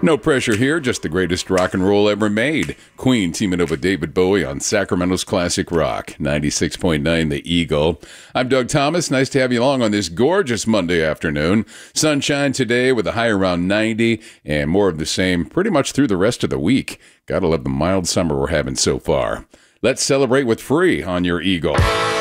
No pressure here, just the greatest rock and roll ever made. Queen teaming up with David Bowie on Sacramento's Classic Rock, 96.9 The Eagle. I'm Doug Thomas. Nice to have you along on this gorgeous Monday afternoon. Sunshine today with a high around 90 and more of the same pretty much through the rest of the week. Gotta love the mild summer we're having so far. Let's celebrate with Free on your Eagle.